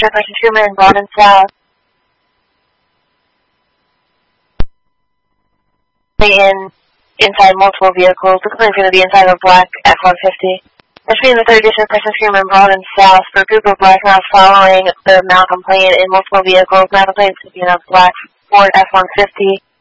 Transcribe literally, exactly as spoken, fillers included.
Fisher, Person Truman, and Broad and South. In inside multiple vehicles, looking for the inside of a black F one fifty. This being the third edition of Person Truman, Broad and South for a group of black males following the Malcolm plane in multiple vehicles. Malcolm plane is a black Ford F one fifty.